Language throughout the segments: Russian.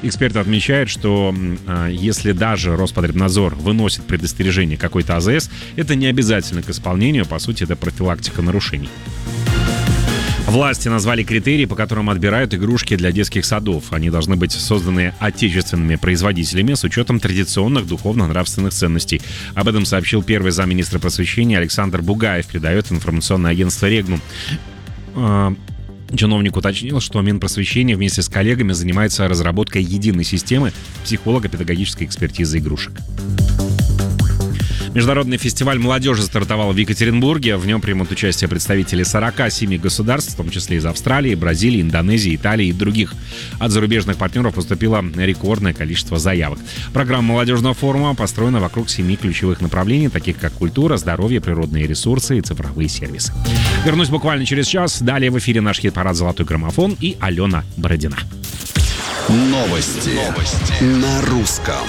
Эксперты отмечают, что если даже Роспотребнадзор выносит предостережение какой-то АЗС, это не обязательно к исполнению, по сути, это профилактика нарушений. Власти назвали критерии, по которым отбирают игрушки для детских садов. Они должны быть созданы отечественными производителями с учетом традиционных духовно-нравственных ценностей. Об этом сообщил первый замминистра просвещения Александр Бугаев, передает информационное агентство «Регнум». Чиновник уточнил, что Минпросвещение вместе с коллегами занимается разработкой единой системы психолого-педагогической экспертизы игрушек. Международный фестиваль молодежи стартовал в Екатеринбурге. В нем примут участие представители 47 государств, в том числе из Австралии, Бразилии, Индонезии, Италии и других. От зарубежных партнеров поступило рекордное количество заявок. Программа молодежного форума построена вокруг 7 ключевых направлений, таких как культура, здоровье, природные ресурсы и цифровые сервисы. Вернусь буквально через час. Далее в эфире наш хит-парад «Золотой граммофон» и Алена Бородина. Новости на русском.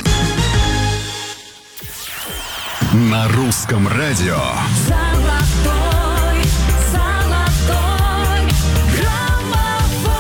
На русском радио. Золотой граммофон.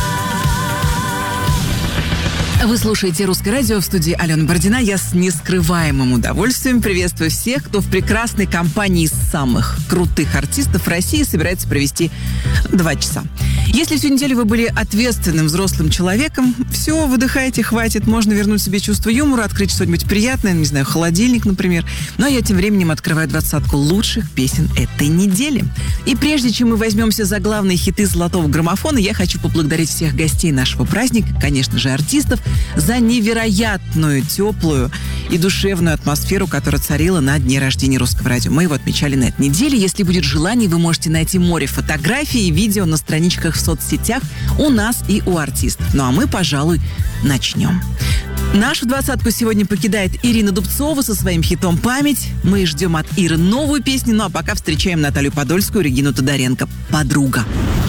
Вы слушаете «Русское радио», в студии Алена Бородина. Я с нескрываемым удовольствием приветствую всех, кто в прекрасной компании самых крутых артистов России собирается провести 2 часа. Если всю неделю вы были ответственным взрослым человеком, все, выдыхайте, хватит, можно вернуть себе чувство юмора, открыть что-нибудь приятное, не знаю, холодильник, например. Ну, а я тем временем открываю 20-ку лучших песен этой недели. И прежде чем мы возьмемся за главные хиты «Золотого граммофона», я хочу поблагодарить всех гостей нашего праздника, конечно же, артистов, за невероятную, теплую и душевную атмосферу, которая царила на дне рождения Русского радио. Мы его отмечали на этой неделе. Если будет желание, вы можете найти море фотографий и видео на страничках в соцсетях у нас и у артистов. Ну а мы, пожалуй, начнем. Нашу 20-ку сегодня покидает Ирина Дубцова со своим хитом «Память». Мы ждем от Иры новую песню, ну а пока встречаем Наталью Подольскую, Регину Тодоренко «Подруга».